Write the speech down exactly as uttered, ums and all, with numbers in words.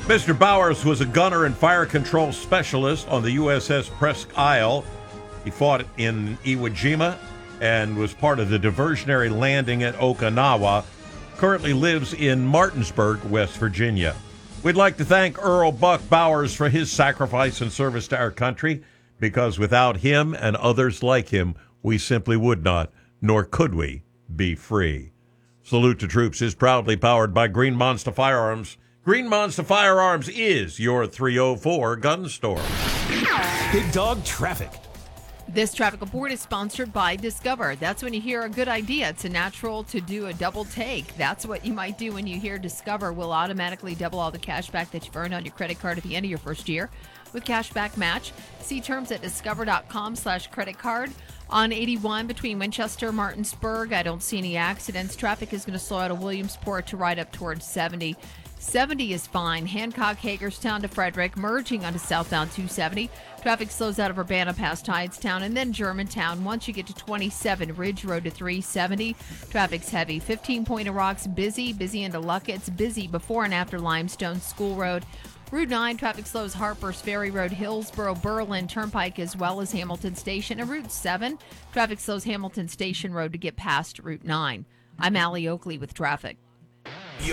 Mister Bowers was a gunner and fire control specialist on the U S S Presque Isle. He fought in Iwo Jima and was part of the diversionary landing at Okinawa. Currently lives in Martinsburg, West Virginia. We'd like to thank Earl Buck Bowers for his sacrifice and service to our country, because without him and others like him, we simply would not, nor could we, be free. Salute to Troops is proudly powered by Green Monster Firearms. Green Monster Firearms is your three oh four gun store. Big Dog Traffic. This traffic report is sponsored by Discover. That's when you hear a good idea. It's a natural to do a double take. That's what you might do when you hear Discover will automatically double all the cash back that you've earned on your credit card at the end of your first year with Cashback Match. See terms at discover.com slash credit card. On eighty-one between Winchester and Martinsburg, I don't see any accidents. Traffic is going to slow out of Williamsport to right up towards seventy. seventy is fine. Hancock, Hagerstown to Frederick, merging onto southbound two seventy. Traffic slows out of Urbana past Hydestown and then Germantown. Once you get to twenty-seven, Ridge Road to three seventy. Traffic's heavy. fifteen Point of Rocks, busy. Busy into Luckett's. Busy before and after Limestone School Road. Route nine, traffic slows Harpers Ferry Road, Hillsboro, Berlin Turnpike, as well as Hamilton Station. And Route seven, traffic slows Hamilton Station Road to get past Route nine. I'm Allie Oakley with traffic.